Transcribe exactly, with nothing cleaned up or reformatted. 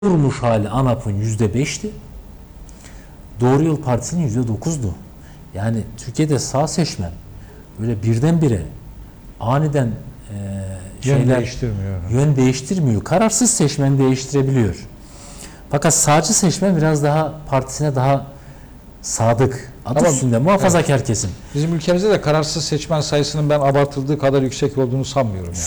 Kuruluş hali ANAP'ın yüzde beşti. Doğru Yol Partisi'nin yüzde dokuzdu. Yani Türkiye'de sağ seçmen böyle birdenbire aniden e, Yön şeyler değiştirmiyor. yön değiştirmiyor. Kararsız seçmen değiştirebiliyor. Fakat sağcı seçmen biraz daha partisine daha sadık. Adı Ama- üstünde muhafazakar kesim. Bizim ülkemizde de kararsız seçmen sayısının ben abartıldığı kadar yüksek olduğunu sanmıyorum yani.